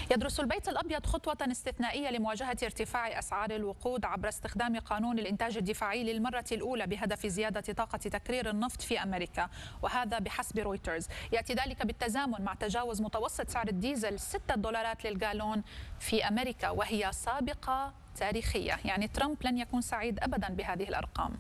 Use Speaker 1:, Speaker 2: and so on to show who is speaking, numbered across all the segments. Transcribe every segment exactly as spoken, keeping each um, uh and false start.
Speaker 1: يدرس البيت الأبيض خطوة استثنائية لمواجهة ارتفاع أسعار الوقود عبر استخدام قانون الإنتاج الدفاعي للمرة الأولى بهدف زيادة طاقة تكرير النفط في أمريكا، وهذا بحسب رويترز. يأتي ذلك بالتزامن مع تجاوز متوسط سعر الديزل ستة دولارات للجالون في أمريكا، وهي سابقة تاريخية. يعني ترامب لن يكون سعيد أبدا بهذه الأرقام.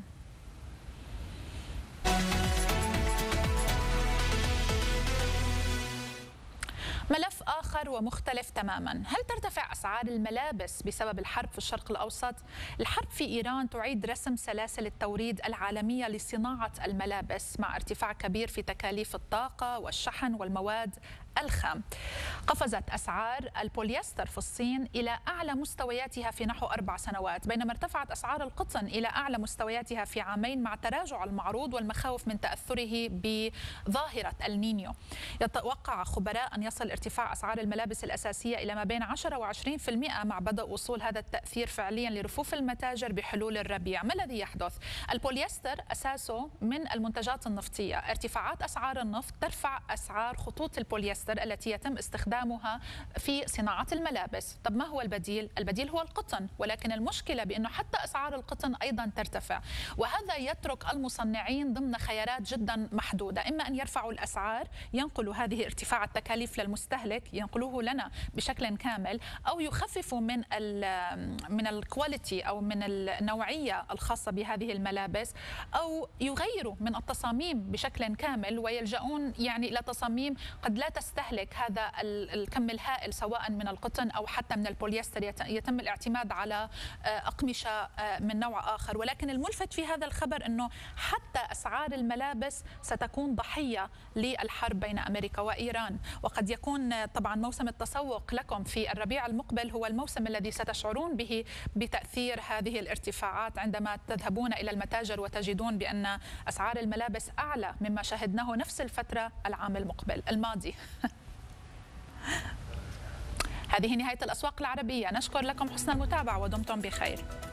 Speaker 1: ملف آخر ومختلف تماما، هل ترتفع أسعار الملابس بسبب الحرب في الشرق الأوسط؟ الحرب في إيران تعيد رسم سلاسل التوريد العالمية لصناعة الملابس مع ارتفاع كبير في تكاليف الطاقة والشحن والمواد الخام. قفزت أسعار البوليستر في الصين إلى أعلى مستوياتها في نحو أربع سنوات، بينما ارتفعت أسعار القطن إلى أعلى مستوياتها في عامين مع تراجع المعروض والمخاوف من تأثره بظاهرة النينيو. يتوقع خبراء أن يصل ارتفاع أسعار الملابس الأساسية إلى ما بين عشرة وعشرين بالمئة مع بدء وصول هذا التأثير فعليا لرفوف المتاجر بحلول الربيع. ما الذي يحدث؟ البوليستر أساسه من المنتجات النفطية، ارتفاعات أسعار النفط ترفع أسعار خطوط البوليستر التي يتم استخدامها في صناعة الملابس. طب ما هو البديل؟ البديل هو القطن، ولكن المشكلة بأنه حتى أسعار القطن أيضا ترتفع، وهذا يترك المصنعين ضمن خيارات جدا محدودة، إما أن يرفعوا الأسعار ينقلوا هذه ارتفاع التكاليف للمستهلك ينقلوه لنا بشكل كامل، أو يخففوا من ال من الكواليتي أو من النوعية الخاصة بهذه الملابس، أو يغيروا من التصاميم بشكل كامل ويلجؤون يعني إلى تصاميم قد لا تستهلك هذا الكم الهائل سواء من القطن أو حتى من البوليستر. يتم الاعتماد على أقمشة من نوع آخر. ولكن الملفت في هذا الخبر أنه حتى أسعار الملابس ستكون ضحية للحرب بين أمريكا وإيران، وقد يكون طبعا موسم التسوق لكم في الربيع المقبل هو الموسم الذي ستشعرون به بتأثير هذه الارتفاعات عندما تذهبون إلى المتاجر وتجدون بأن أسعار الملابس أعلى مما شهدناه نفس الفترة العام المقبل الماضي. هذه نهاية الأسواق العربية، نشكر لكم حسن المتابعة ودمتم بخير.